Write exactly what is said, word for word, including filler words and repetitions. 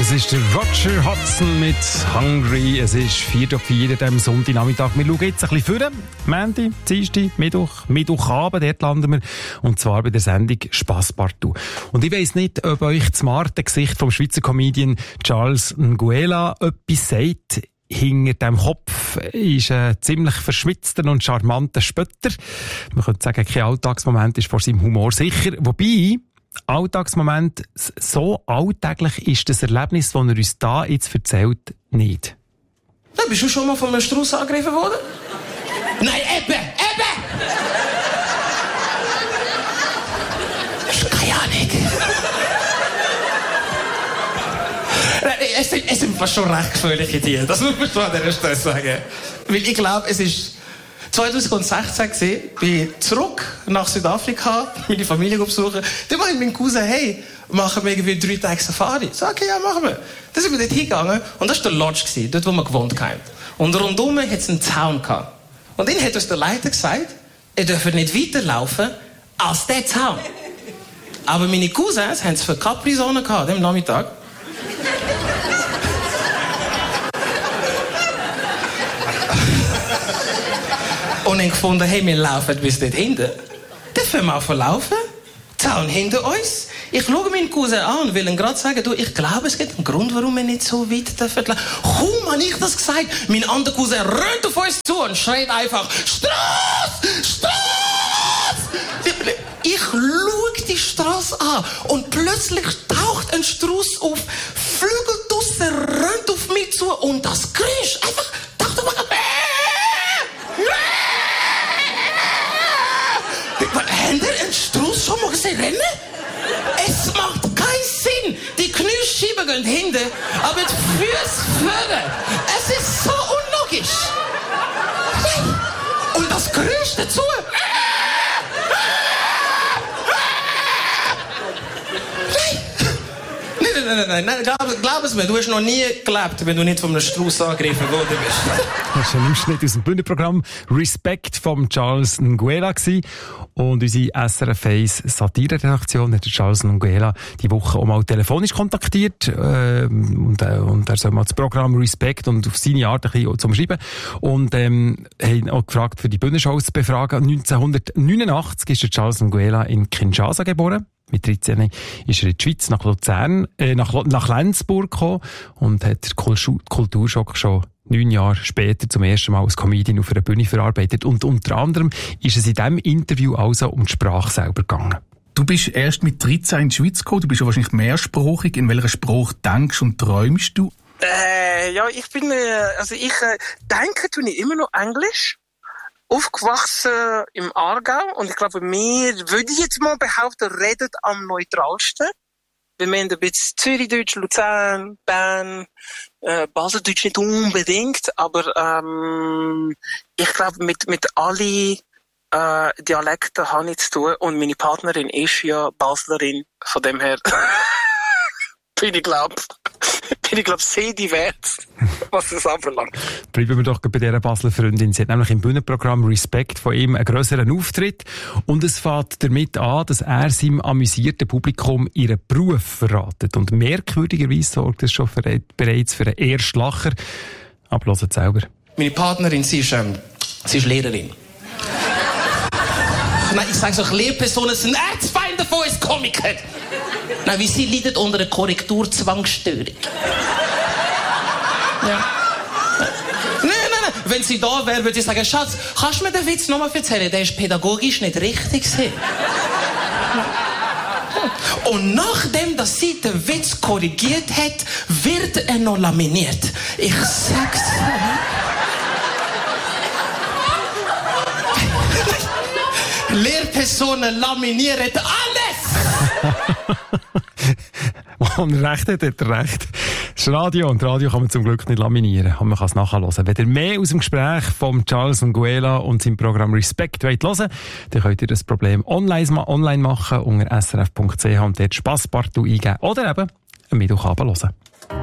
Das ist der Roger Hodgson mit Hungry. Es ist vier Uhr vier am Sonntagnachmittag. Wir schauen jetzt ein bisschen vor. Montag, Dienstag, Mittwoch, Mittwochabend, dort landen wir. Und zwar bei der Sendung Spass Partout. Und ich weiss nicht, ob euch das smarte Gesicht vom Schweizer Comedian Charles Nguela etwas sagt. Hinter dem Kopf ist ein ziemlich verschwitzter und charmanter Spötter. Man könnte sagen, kein Alltagsmoment ist vor seinem Humor sicher. Wobei, Alltagsmoment, so alltäglich ist das Erlebnis, das er uns da jetzt erzählt, nicht. Ja, bist du schon mal von einem Strauss angegriffen worden? Nein, eben, eben! Das ist keine Ahnung. Es sind, es sind fast schon recht gefährliche Tiere. Das muss man schon an dieser Stelle sagen. Weil ich glaube, es ist zwanzig sechzehn gewesen, bin zurück nach Südafrika, meine Familie besuchen. Dann meinte mein Cousin, hey, machen wir irgendwie drei Tage Safari. So, okay, ja, machen wir. Dann sind wir dort hingegangen und das war der Lodge gewesen, dort, wo wir gewohnt haben. Und rundum hat es einen Zaun gehabt. Und dann hat uns der Leiter gesagt, ihr dürft nicht weiterlaufen als der Zaun. Aber meine Cousins haben es für Capri-Sonne gehabt, am Nachmittag. Und haben gefunden, hey, wir laufen bis dort hinten. Dann fangen wir an zu laufen. Zaun hinter uns. Ich schaue meinen Cousin an und will ihm gerade sagen, du, ich glaube, es gibt einen Grund, warum wir nicht so weit dürfen laufen. Kaum habe ich das gesagt, mein anderer Cousin rennt auf uns zu und schreit einfach, Strasse! Strasse! Ich schaue die Strasse an und plötzlich taucht ein Strauss auf, flügelt draussen, rennt auf mich zu und das Geräusch einfach taucht auf mich. Habt ihr einen Strauss schon mal gesehen rennen? Es macht keinen Sinn. Die Kniescheiben gehen hinten, aber die Füße vorne. Es ist so unlogisch. Und das Geräusch dazu. Nein, nein, nein, nein, nein. Glaub, glaub es mir, du hast noch nie gelebt, wenn du nicht von einem Strauss angegriffen worden bist. Das war ein Ausschnitt aus dem Bühnenprogramm Respect von Charles Nguela. Und unsere S R F eins Satire-Redaktion hat Charles Nguela die Woche auch mal telefonisch kontaktiert. Äh, und, äh, und er soll mal das Programm Respect und auf seine Art ein bisschen zum Schreiben. Und ähm, haben auch gefragt, für die Bühnenshow zu befragen. neunzehnhundertneunundachtzig ist der Charles Nguela in Kinshasa geboren. Mit dreizehn ist er in die Schweiz nach Luzern, äh, nach, nach Lenzburg gekommen und hat den Kulturschock schon neun Jahre später zum ersten Mal als Comedian auf einer Bühne verarbeitet. Und unter anderem ist es in diesem Interview also um die Sprache selber gegangen. Du bist erst mit dreizehn in die Schweiz gekommen, du bist ja wahrscheinlich mehrsprachig. In welcher Sprache denkst und träumst du? Äh, ja, ich bin, äh, also ich äh, denke, tue ich immer noch Englisch. Aufgewachsen im Aargau und ich glaube, wir, würde ich jetzt mal behaupten, redet am neutralsten. Wir haben ein bisschen Zürichdeutsch, Luzern, Bern, äh, Baseldeutsch nicht unbedingt, aber ähm, ich glaube, mit, mit allen äh, Dialekten habe ich zu tun und meine Partnerin ist ja Baslerin, von dem her bin ich glaube bin ich glaube sehr divers, was das anbelangt. Bleiben wir doch bei dieser Basler Freundin. Sie hat nämlich im Bühnenprogramm Respect von ihm einen grösseren Auftritt und es fängt damit an, dass er seinem amüsierten Publikum ihren Beruf verratet. Und merkwürdigerweise sorgt es schon für, bereits für einen ersten Lacher. Aber hört selber. Meine Partnerin, sie ist, ähm, sie ist Lehrerin. Nein, ich sage so, Lehrpersonen sind Erzfeinde von uns Komikern. Nein, wie sie leidet unter einer Korrekturzwangsstörung. Ja. Nein, nein, nein. Wenn sie da wäre, würde ich sagen, Schatz, kannst du mir den Witz nochmal erzählen? Der ist pädagogisch nicht richtig. Und nachdem, dass sie den Witz korrigiert hat, wird er noch laminiert. Ich sag's dir. Lehrpersonen laminieren alles! Und recht hat, hat er recht. Das ist Radio und Radio kann man zum Glück nicht laminieren. Aber man kann es nachhören. Wenn ihr mehr aus dem Gespräch von Charles Nguela und seinem Programm Respect wollt hören, dann könnt ihr das Problem online, online machen unter s r f punkt c h und dort Spass Partout eingeben oder eben am Mittwochabend hören.